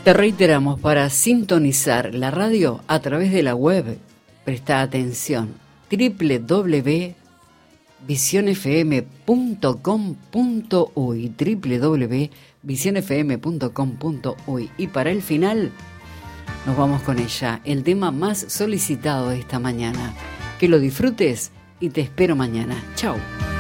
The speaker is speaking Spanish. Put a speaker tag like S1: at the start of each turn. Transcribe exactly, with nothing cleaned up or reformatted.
S1: Te reiteramos, para sintonizar la radio a través de la web, presta atención, doble u doble u doble u punto visión f m punto com punto uy, doble u doble u doble u punto visión f m punto com punto uy. Y para el final, nos vamos con ella, el tema más solicitado de esta mañana. Que lo disfrutes y te espero mañana. Chau.